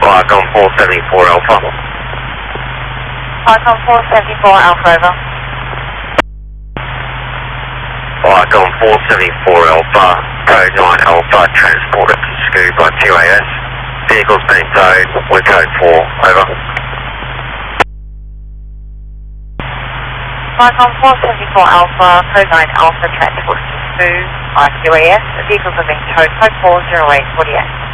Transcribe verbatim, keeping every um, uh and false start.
Icon four seventy-four Alpha. Icon four seventy-four Alpha, over. Icon four seventy-four Alpha, code nine Alpha, transported to Scoo by Q A S. Vehicle's been towed, we're code four, over. Icon four seventy-four Alpha, code nine Alpha, transported to Scoo by Q A S. Vehicles have been towed, code four zero eight forty-eight.